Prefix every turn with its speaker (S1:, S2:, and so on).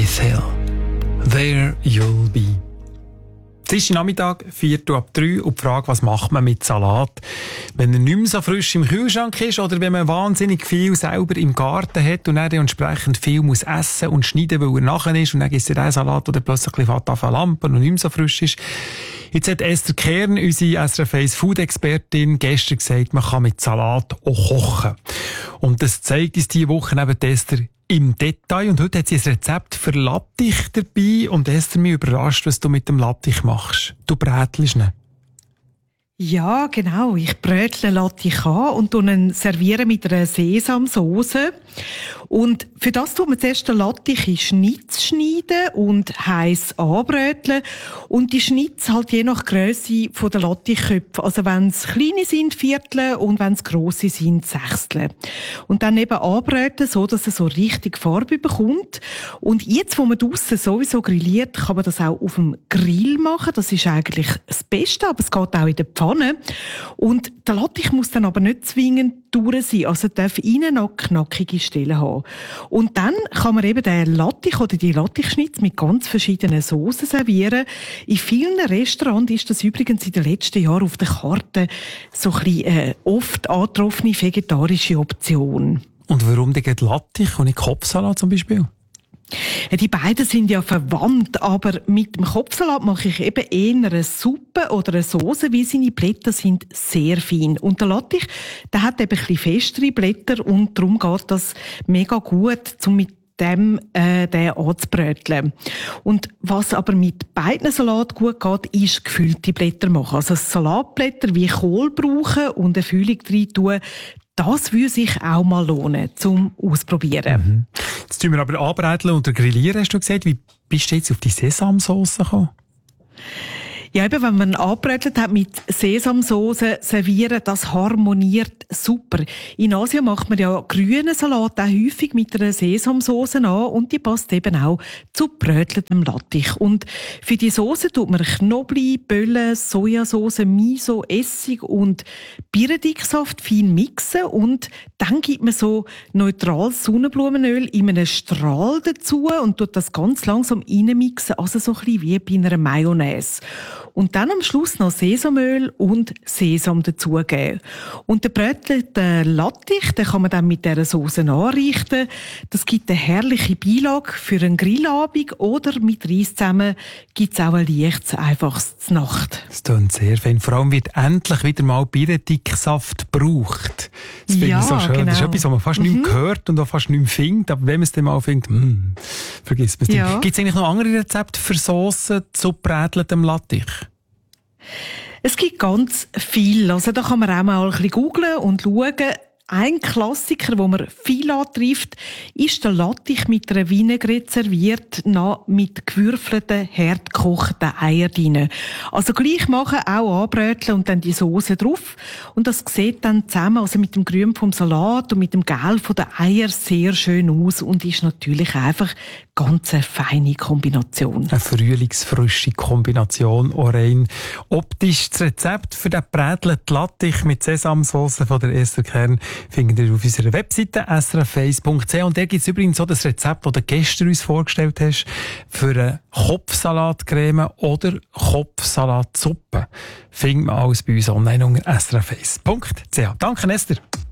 S1: Faith Hill. There you'll be. Es ist Nachmittag, 2:45 und die Frage, was macht man mit Salat, wenn er nicht mehr so frisch im Kühlschrank ist oder wenn man wahnsinnig viel selber im Garten hat und dann entsprechend viel muss essen und schneiden, weil er nachher ist und dann gibt es den Salat, der plötzlich ein bisschen lampen und nicht mehr so frisch ist. Jetzt hat Esther Kern, unsere SRF 1 Food-Expertin, gestern gesagt, man kann mit Salat auch kochen. Und das zeigt uns diese Woche eben Esther im Detail. Und heute hat sie ein Rezept für Lattich dabei. Und Esther, mich überrascht, was du mit dem Lattich machst. Du brätelst ihn.
S2: Ja, genau. Ich brötle Lattich an und serviere mit einer Sesamsauce. Und für das tut man zuerst den Lattich in Schnitz schneiden und heiß anbröteln. Und die Schnitz halt je nach Grösse der Lattichköpfe. Also wenn es kleine sind, Viertel, und wenn es grosse sind, Sechstel. Und dann eben anbröteln, so dass es so richtig Farbe bekommt. Und jetzt, wo man draussen sowieso grilliert, kann man das auch auf dem Grill machen. Das ist eigentlich das Beste, aber es geht auch in der Pfanne. Und der Lattich muss dann aber nicht zwingend durch sein. Also darf innen noch knackige Stellen haben. Und dann kann man eben den Lattich oder die Lattichschnitz mit ganz verschiedenen Soßen servieren. In vielen Restaurants ist das übrigens in den letzten Jahren auf der Karte so ein bisschen oft angetroffene vegetarische Option.
S1: Und warum denn Lattich und nicht Kopfsalat zum Beispiel?
S2: Die beiden sind ja verwandt, aber mit dem Kopfsalat mache ich eben eher eine Suppe oder eine Sauce, weil seine Blätter sind sehr fein. Und der Lattich, der hat eben ein bisschen festere Blätter und darum geht das mega gut, um mit dem den anzubröteln. Und was aber mit beiden Salat gut geht, ist gefüllte Blätter machen. Also Salatblätter wie Kohl brauchen und eine Füllung rein tun. Das würde sich auch mal lohnen, zum Ausprobieren.
S1: Mhm. Jetzt tun wir aber anbräteln und grillieren, hast du gesagt. Wie bist du jetzt auf die Sesamsauce gekommen?
S2: Ja, eben, wenn man angebrötelt hat mit Sesamsauce servieren, das harmoniert super. In Asien macht man ja grünen Salat auch häufig mit einer Sesamsauce an und die passt eben auch zu bröteltem Lattich. Und für die Sauce tut man Knoblauch, Böllen, Sojasauce, Miso, Essig und Birnendicksaft fein mixen und dann gibt man so neutrales Sonnenblumenöl in einem Strahl dazu und tut das ganz langsam reinmixen, also so ein bisschen wie bei einer Mayonnaise. Und dann am Schluss noch Sesamöl und Sesam dazugeben. Und den brötelten Lattich, den kann man dann mit dieser Sauce anrichten. Das gibt eine herrliche Beilage für einen Grillabend oder mit Reis zusammen gibt es auch ein leichtes, einfaches Nacht.
S1: Das klingt sehr fein. Vor allem wird endlich wieder mal Birnendicksaft gebraucht. Das finde ich so schön. Genau. Das ist etwas, was man fast nicht mehr hört und auch fast nicht mehr findet. Aber wenn man es dann mal findet, vergisst man es nicht. Gibt es eigentlich noch andere Rezepte für Soßen zu bräteltem Lattich?
S2: Es gibt ganz viel. Also da kann man auch mal ein bisschen googlen und schauen. Ein Klassiker, den man viel antrifft, ist der Lattich mit einer Vinaigrette serviert, noch mit gewürfelten, hart gekochten Eiern drin. Also gleich machen, auch anbröteln und dann die Soße drauf. Und das sieht dann zusammen, also mit dem Grün vom Salat und mit dem Gelb von der Eier sehr schön aus und ist natürlich einfach ganz eine feine Kombination.
S1: Eine frühlingsfrische Kombination, auch rein optisch. Das Rezept für den brätelten Lattich mit Sesamsauce von der Esther Kern findet ihr auf unserer Webseite srf1.ch. Und da gibt es übrigens auch das Rezept, das du gestern uns vorgestellt hast, für eine Kopfsalatcreme oder Kopfsalatsuppe. Findet man alles bei uns online unter srf1.ch. Danke, Esther.